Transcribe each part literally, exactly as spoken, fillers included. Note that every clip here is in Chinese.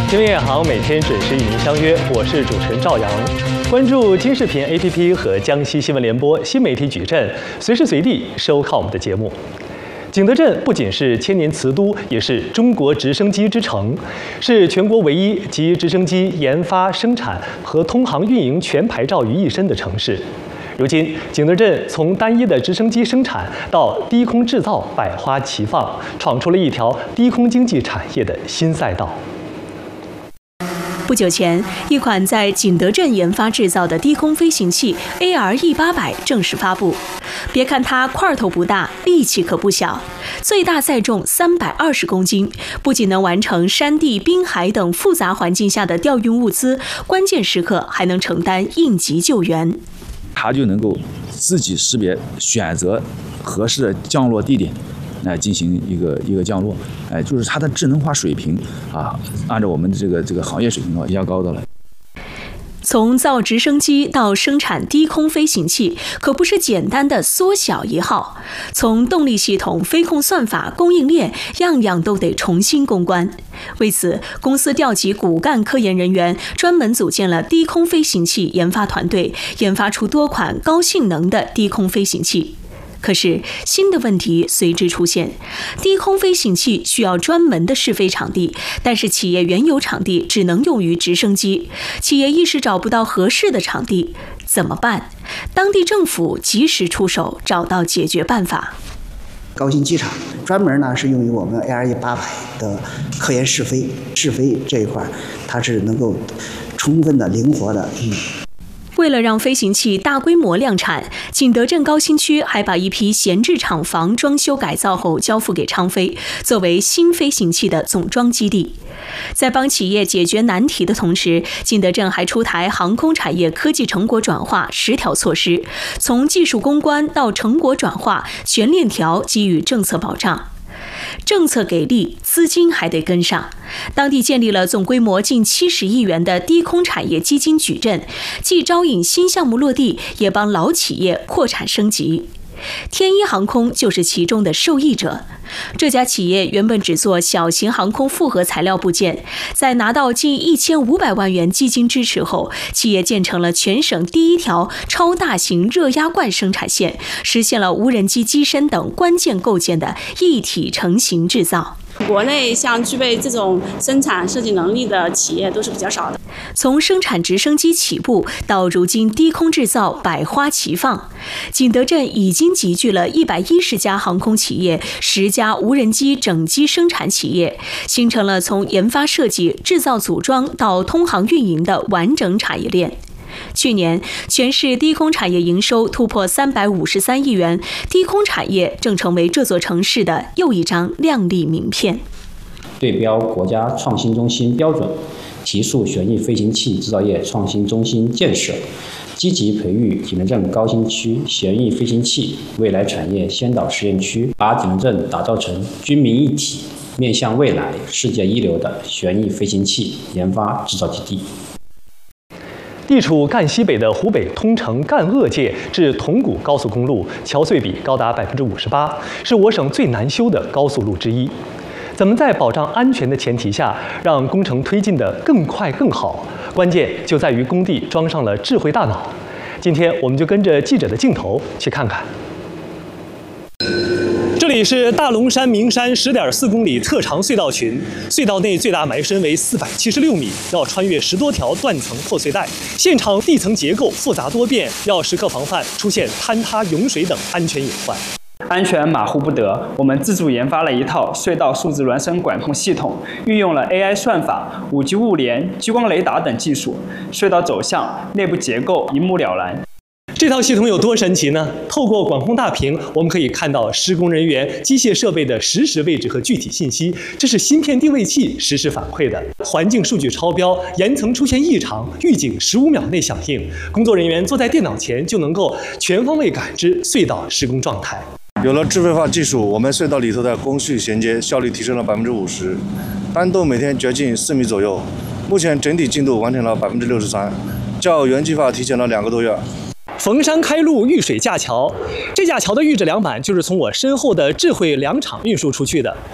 新闻夜航每天准时与您相约，我是主持人赵阳。关注金视频 A P P 和江西新闻联播新媒体矩阵，随时随地收看我们的节目。景德镇不仅是千年瓷都，也是中国直升机之城，是全国唯一集直升机研发、生产和通航运营全牌照于一身的城市。如今，景德镇从单一的直升机生产到低空制造百花齐放，闯出了一条低空经济产业的新赛道。 不久前，一款在景德镇研发制造的低空飞行器 A R E 八百正式发布。别看它块头不大，力气可不小，最大载重三百二十公斤，不仅能完成山地、滨海等复杂环境下的调运物资，关键时刻还能承担应急救援。 它就能够自己识别、选择合适的降落地点。来进行一个一个降落，哎，就是它的智能化水平啊，按照我们这个这个行业水平的话，比较高的了。 从造直升机到生产低空飞行器，可不是简单的缩小一号。从动力系统、飞控算法、供应链，样样都得重新攻关。为此，公司调集骨干科研人员，专门组建了低空飞行器研发团队，研发出多款高性能的低空飞行器。可是，新的问题随之出现。低空飞行器需要专门的试飞场地，但是企业原有场地只能用于直升机，企业一时找不到合适的场地，怎么办？当地政府及时出手，找到解决办法。 高新机场专门呢是用于我们 A R E 八百的科研试飞，试飞这一块，它是能够充分的、灵活的嗯。 为了让飞行器大规模量产，景德镇高新区还把一批闲置厂房装修改造后交付给昌飞，作为新飞行器的总装基地。在帮企业解决难题的同时，景德镇还出台航空产业科技成果转化十条措施，从技术攻关到成果转化，全链条给予政策保障。政策给力，资金还得跟上。当地建立了总规模近七十亿元的低空产业基金矩阵，既招引新项目落地，也帮老企业扩产升级。天一航空就是其中的受益者。这家企业原本只做小型航空复合材料部件，在拿到近一千五百万元基金支持后，企业建成了全省第一条超大型热压罐生产线，实现了无人机机身等关键构件的一体成型制造。 国内像具备这种生产设计能力的企业都是比较少的。 从生产直升机起步到如今低空制造百花齐放，景德镇已经集聚了一百一十家航空企业、十家无人机整机生产企业，形成了从研发设计、制造组装到通航运营的完整产业链。去年，全市低空产业营收突破三百五十三亿元，低空产业正成为这座城市的又一张亮丽名片。 对标国家创新中心标准，提速旋翼飞行器制造业创新中心建设，积极培育景德镇高新区旋翼飞行器未来产业先导实验区，把景德镇打造成军民一体、面向未来世界一流的旋翼飞行器研发制造基地。 地处赣西北的湖北通城赣鄂界至铜鼓高速公路桥隧比高达百分之五十八，是我省最难修的高速路之一。怎么在保障安全的前提下，让工程推进得更快更好？关键就在于工地装上了智慧大脑。今天我们就跟着记者的镜头去看看。这里是大龙山名山十点四公里特长隧道群，隧道内最大埋深为四百七十六米，要穿越十多条断层破碎带。现场地层结构复杂多变，要时刻防范出现坍塌、涌水等安全隐患。 安全马虎不得，我们自主研发了一套隧道数字孪生管控系统，运用了 A I 算法、五 G 物联、激光雷达等技术，隧道走向、内部结构一目了然。 这套系统有多神奇呢？透过管控大屏，我们可以看到施工人员、机械设备的实时位置和具体信息，这是芯片定位器实时反馈的。环境数据超标，岩层出现异常，预警十五秒内响应，工作人员坐在电脑前就能够全方位感知隧道施工状态。 有了智慧化技术，我们隧道里头的工序衔接效率提升了百分之五十，单洞每天掘进四米左右。目前整体进度完成了百分之六十三，较原计划提前了两个多月。 逢山开路，遇水架桥。这架桥的预制梁板就是从我身后的智慧梁厂运输出去的。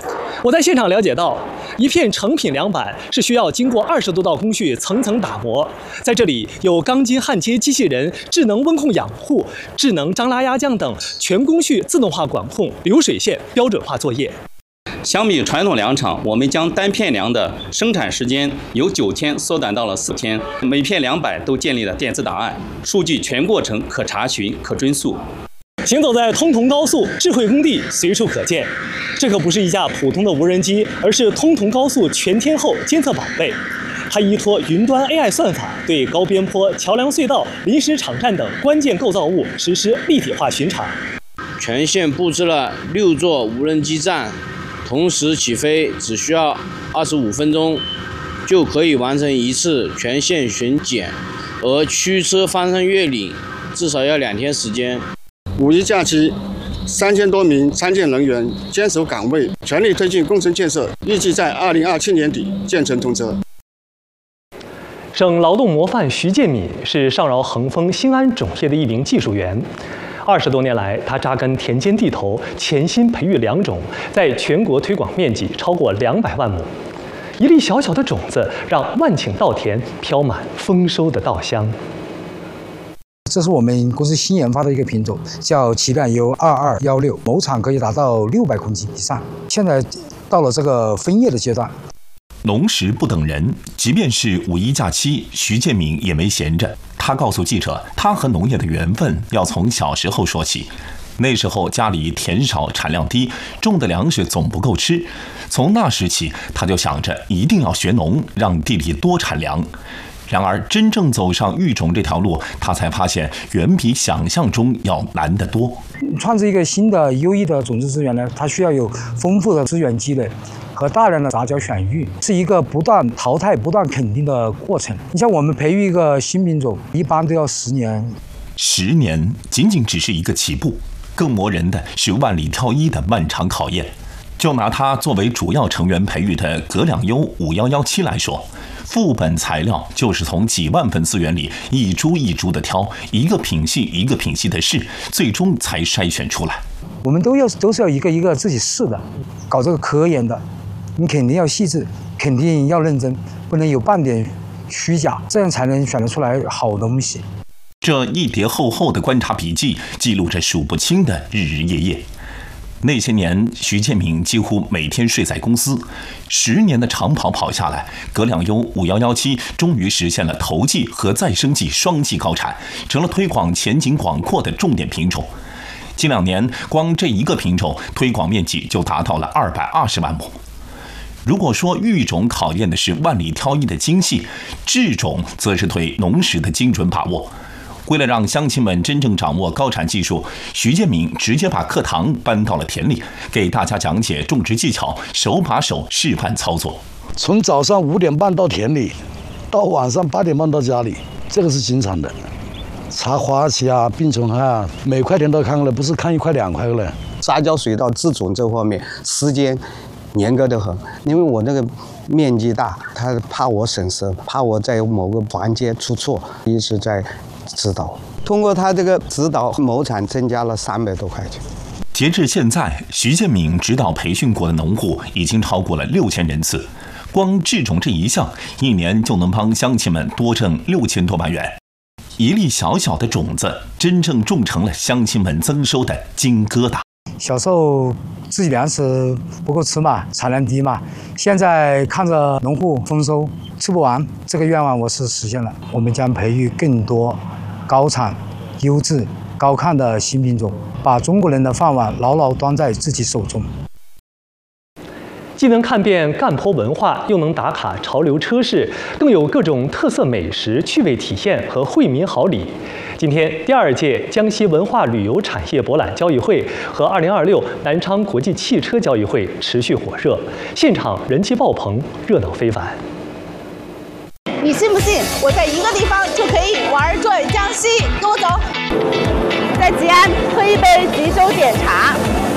我在现场了解到，一片成品梁板是需要经过二十多道工序层层打磨。在这里有钢筋焊接机器人、智能温控养护、智能张拉压降等全工序自动化管控、流水线标准化作业。 相比传统梁厂，我们将单片梁的生产时间由九天缩短到了四天，每片梁板都建立了电子档案，数据全过程可查询、可追溯。 行走在通桐高速，智慧工地随处可见。这可不是一架普通的无人机，而是通桐高速全天候监测宝贝。它依托云端 A I 算法，对高边坡、桥梁隧道、临时场站等关键构造物实施立体化巡查。 全线布置了六座无人机站，同时起飞只需要二十五分钟，就可以完成一次全线巡检，而驱车翻山越岭至少要两天时间。 五一假期，三千多名参建人员坚守岗位，全力推进工程建设，预计在二零二七年底建成通车。 省劳动模范徐建敏是上饶恒丰兴安种业的一名技术员。二十多年来，他扎根田间地头，潜心培育良种，在全国推广面积超过两百万亩。一粒小小的种子，让万顷稻田飘满丰收的稻香。 这是我们公司新研发的一个品种，叫奇变优二二一六，亩产可以达到六百公斤以上。现在到了这个分叶的阶段。 农时不等人，即便是五一假期，徐建明也没闲着。他告诉记者，他和农业的缘分要从小时候说起。那时候家里田少产量低，种的粮食总不够吃。从那时起，他就想着一定要学农，让地里多产粮。然而，真正走上育种这条路，他才发现远比想象中要难得多。 创制一个新的优异的种子资源呢，它需要有丰富的资源积累和大量的杂交选育，是一个不断淘汰、不断肯定的过程。你像我们培育一个新品种，一般都要十年。 十年仅仅只是一个起步，更磨人的是万里挑一的漫长考验。就拿它作为主要成员培育的葛两优五一一七来说，副本材料就是从几万份资源里一株一株的挑，一个品系一个品系的试，最终才筛选出来。 我们都要都是要一个一个自己试的，搞这个科研的，你肯定要细致，肯定要认真，不能有半点虚假，这样才能选得出来好东西。 这一叠厚厚的观察笔记，记录着数不清的日日夜夜。那些年，徐建明几乎每天睡在公司。十年的长跑跑下来，葛两优五一一七终于实现了头季和再生季双季高产，成了推广前景广阔的重点品种。近两年，光这一个品种推广面积就达到了二百二十万亩。如果说育种考验的是万里挑一的精细，制种则是对农时的精准把握。为了让乡亲们真正掌握高产技术，徐建明直接把课堂搬到了田里，给大家讲解种植技巧，手把手示范操作。 从早上五点半到田里，到晚上八点半到家里，这个是经常的。查花期啊、病虫害啊，每块田都看过来，不是看一块两块了。 杂交水稻自种这方面，时间严格得很，因为我那个面积大，他怕我损失，怕我在某个环节出错，一直在指导。通过他这个指导，亩产增加了三百多块钱。 截至现在，徐建明指导培训过的农户已经超过了六千人次，光制种这一项，一年就能帮乡亲们多挣六千多万元。一粒小小的种子，真正种成了乡亲们增收的金疙瘩。 小时候自己粮食不够吃嘛，产量低嘛，现在看着农户丰收吃不完，这个愿望我是实现了。我们将培育更多高产、优质、高看的新品种，把中国人的饭碗牢牢端在自己手中。 既能看遍赣坡文化，又能打卡潮流车市，更有各种特色美食、趣味体验和惠民好礼。今天，第二届江西文化旅游产业博览交易会和二零二六南昌国际汽车交易会持续火热，现场人气爆棚，热闹非凡。 你信不信？我在一个地方就可以玩转江西，跟我走。在吉安喝一杯吉州点茶。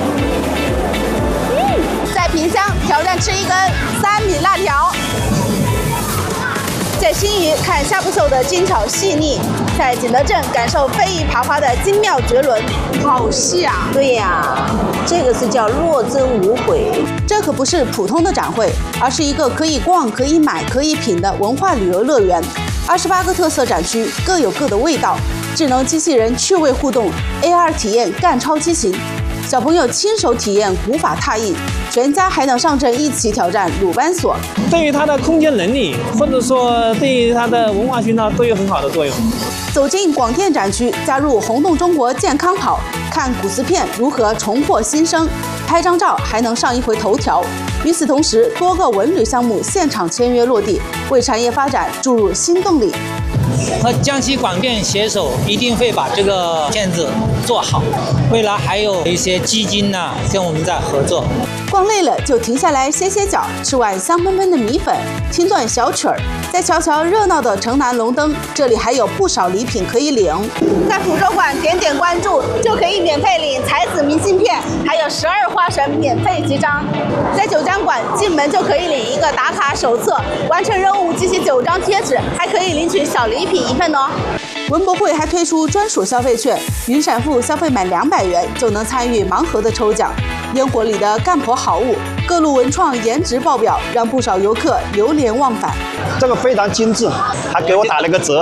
在萍乡挑战吃一根三米辣条，在新余看夏不秀的精巧细腻，在景德镇感受飞翼爬花的精妙绝伦。好细啊！ 对呀，这个是叫若真无悔。 这可不是普通的展会，而是一个可以逛、可以买、可以品的文化旅游乐园。二十八个特色展区各有各的味道，智能机器人趣味互动 ，A R 体验干超激情，小朋友亲手体验古法踏印，全家还能上阵一起挑战鲁班锁。 对于它的空间能力，或者说对于它的文化熏陶都有很好的作用。 走进广电展区，加入红洞中国健康跑，看古瓷片如何重获新生，拍张照还能上一回头条。与此同时，多个文旅项目现场签约落地，为产业发展注入新动力。 和江西广电携手，一定会把这个片子做好。未来还有一些基金呢，跟我们在合作。 逛累了就停下来歇歇脚，吃碗香喷喷的米粉，听段小曲儿，再瞧瞧热闹的城南龙灯，这里还有不少礼品可以领。在福州馆点点关注，就可以免费领才子明信片，还有十二花神免费集章。在九江馆进门就可以领一个打卡手册，完成任务集齐九张贴纸，还可以领取小礼品一份哦。文博会还推出专属消费券，云闪付消费满两百元就能参与盲盒的抽奖。烟火里的干婆好物，各路文创颜值爆表，让不少游客流连忘返。 这个非常精致，还给我打了个折。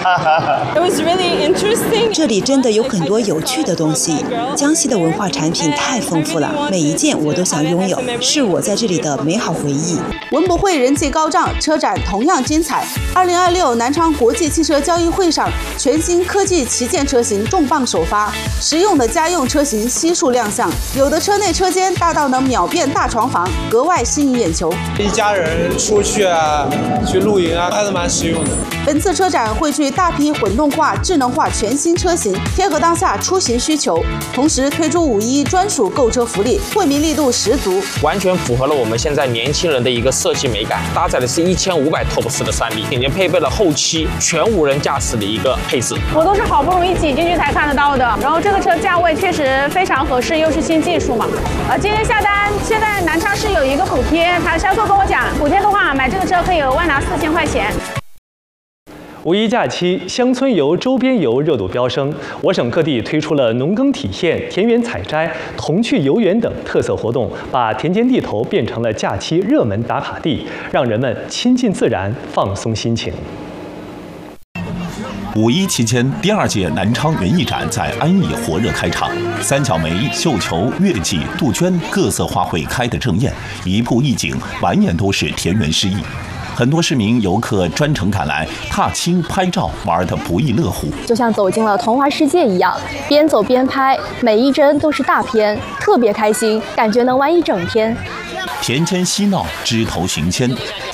It was really interesting. 这里真的有很多有趣的东西，江西的文化产品太丰富了，每一件我都想拥有，是我在这里的美好回忆。 文博会人气高涨，车展同样精彩。二零二六南昌国际汽车交易会上，全新科技旗舰车型重磅首发，实用的家用车型悉数亮相，有的车内车间大到能秒变大床房，格外吸引眼球。 一家人出去啊，去露营啊，还是蛮实用的。 本次车展汇聚大批混动化、智能化全新车型，贴合当下出行需求，同时推出五一专属购车福利，惠民力度十足， 完全符合了我们现在年轻人的一个设计美感。搭载的是一千五百 T O P 四的三菱，已经配备了后期全无人驾驶的一个配置。 我都是好不容易挤进去才看得到的，然后这个车价位确实非常合适，又是新技术嘛。呃，今天下单，现在南昌市有一个补贴，他销售跟我讲，补贴的话买这个车可以额外拿四千块钱。 五一假期，乡村游、周边游热度飙升，我省各地推出了农耕体验、田园采摘、童趣游园等特色活动，把田间地头变成了假期热门打卡地，让人们亲近自然，放松心情。 五一期间，第二届南昌园艺展在安义火热开场，三角梅、绣球、月季、杜鹃各色花卉开得正艳，一步一景，满眼都是田园诗意。很多市民游客专程赶来踏青拍照，玩得不亦乐乎， 就像走进了童话世界一样，边走边拍，每一帧都是大片，特别开心，感觉能玩一整天。 田间嬉闹，枝头寻仙，